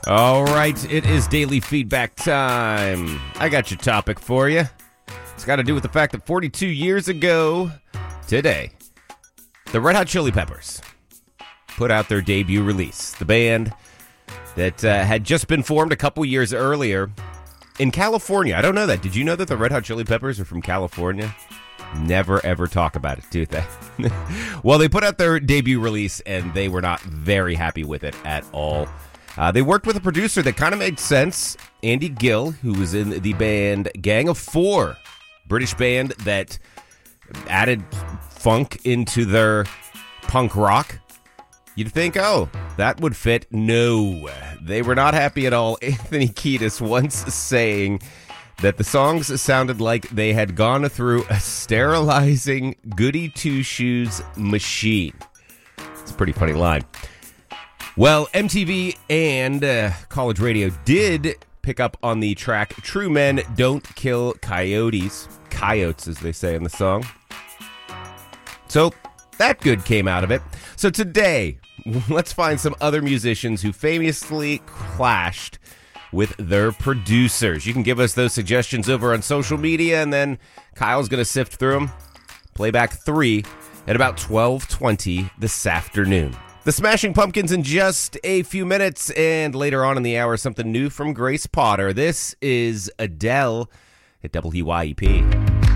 All right, it is daily feedback time. I got your topic for you. It's got to do with the fact that 42 years ago today, the Red Hot Chili Peppers put out their debut release. The band that had just been formed a couple years earlier in California. I don't know that. Did you know that the Red Hot Chili Peppers are from California? Never, ever talk about it, do they? Well, they put out their debut release, and they were not very happy with it at all. They worked with a producer that kind of made sense, Andy Gill, who was in the band Gang of Four, British band that added funk into their punk rock. You'd think, oh, that would fit. No, they were not happy at all. Anthony Kiedis once saying that the songs sounded like they had gone through a sterilizing goody two-shoes machine. It's a pretty funny line. Well, MTV and college radio did pick up on the track True Men Don't Kill Coyotes. Coyotes, as they say in the song. So that good came out of it. So today, let's find some other musicians who famously clashed with their producers. You can give us those suggestions over on social media, and then Kyle's going to sift through them. Playback 3 at about 12:20 this afternoon. The Smashing Pumpkins in just a few minutes, and later on in the hour, something new from Grace Potter. This is Adele at WYEP.